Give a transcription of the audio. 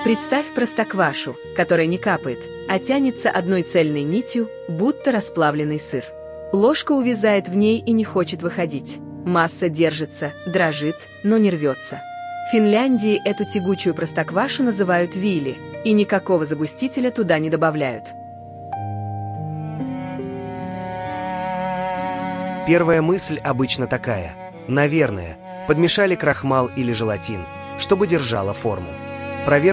Представь простоквашу, которая не капает, а тянется одной цельной нитью, будто расплавленный сыр. Ложка увязает в ней и не хочет выходить. Масса держится, дрожит, но не рвется. В Финляндии эту тягучую простоквашу называют вили, и никакого загустителя туда не добавляют. Первая мысль обычно такая: наверное, подмешали крахмал или желатин, чтобы держала форму. Проверка